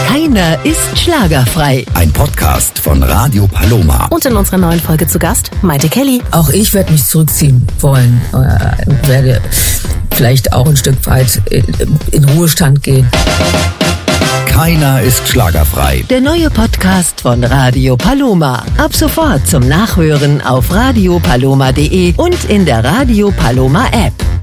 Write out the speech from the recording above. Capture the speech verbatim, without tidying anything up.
Keiner ist schlagerfrei. Ein Podcast von Radio Paloma. Und in unserer neuen Folge zu Gast Maite Kelly. Auch ich werde mich zurückziehen wollen. Äh, werde vielleicht auch ein Stück weit in Ruhestand gehen. Keiner ist schlagerfrei. Der neue Podcast von Radio Paloma. Ab sofort zum Nachhören auf radio paloma punkt de und in der Radio Paloma App.